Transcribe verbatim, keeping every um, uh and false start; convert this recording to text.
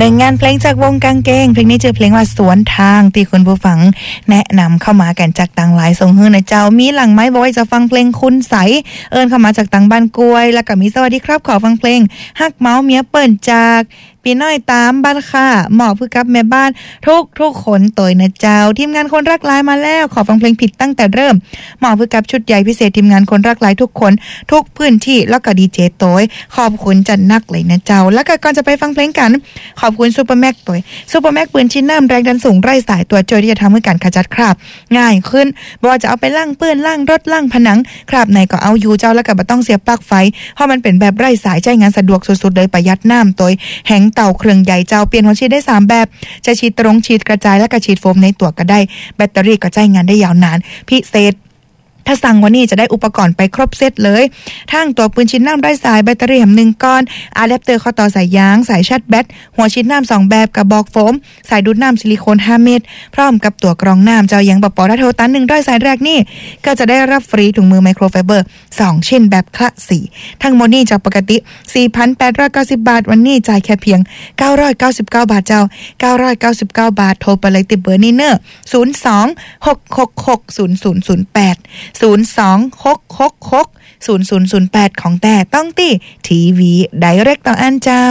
หนึ่งงานเพลงจากวงกางเกงเพลงนี้ชื่อเพลงว่าสวนทางที่คุณผู้ฟังแนะนำเข้ามากันจากต่างหลายทรงฮื้อนะเจ้ามีหลังไม้บอกว่าจะฟังเพลงคุณใสเอิญเข้ามาจากต่างบ้านกล้วยแล้วก็มีสวัสดีครับขอฟังเพลงฮักเมาเมียเปิ่นจากปีน้อยตามบ้านค่ะหมอพึ่งกับแม่บ้านทุกทุกคนตัวนะเจ้าทีมงานคนรักหลายมาแล้วขอฟังเพลงผิดตั้งแต่เริ่มหมอพึ่งกับชุดใหญ่พิเศษทีมงานคนรักหลายทุกคนทุกพื้นที่แล้วก็ดีเจตัวขอบคุณจันนักเลยนะเจ้าแล้วก็ก่อนจะไปฟังเพลงกันขอบคุณซูเปอร์แม็กตัวซูเปอร์แม็กปืนชิ้นน้ำแรงดันสูงไร้สายตัวโจยที่จะทำให้การขจัดคราบง่ายขึ้นบ่ว่าจะเอาไปล้างเปื้อนล้างรถล้างผนังคราบไหนก็เอาอยู่เจ้าแล้วก็บ่ต้องเสียบปลั๊กไฟเพราะมันเป็นแบบไร้สายใช้งานสะดวกสุดๆเลยประหยัดน้ำตัวแห้งเต่าเครื่องใหญ่เจ้าเปลี่ยนหัวฉีดได้สามแบบจะฉีดตรงฉีดกระจายและก็ฉีดโฟมในตัวก็ได้แบตเตอรี่ก็ใช้งานได้ยาวนานพิเศษถ้าสั่งวันนี้จะได้อุปกรณ์ไปครบเซตเลยทั้งตัวปืนชิ้นน้ำไร้สายแบตเตอรี่แหมหนึ่งก้อนอะแดปเตอร์ข้อต่อสายยางสายชาร์จแบตหัวชิ้นน้ำสองแบบกระบอกโฟมสายดูดน้ำซิลิโคนห้าเม็ดพร้อมกับตัวกรองน้ำเจ้ายังบอกปอถ้าโทรตันหนึ่งร้อยสายแรกนี่ก็จะได้รับฟรีถุงมือไมโครไฟเบอร์สองชิ้นแบบคละสีทั้งหมดนี้จากปกติ สี่พันแปดร้อยเก้าสิบ บาทวันนี้จ่ายแค่เพียงเก้าร้อยเก้าสิบเก้าบาทเจ้าเก้าร้อยเก้าสิบเก้าบาทโทรไปเลยติดเบอร์นี้เนอะศูนย์ สอง หก หก หก ศูนย์ ศูนย์ ศูนย์ แปด ศูนย์ สอง หก หก หก ศูนย์ ศูนย์ ศูนย์ แปดของแต่ต้องตีทีวีไดเรกต่ออันเจ้า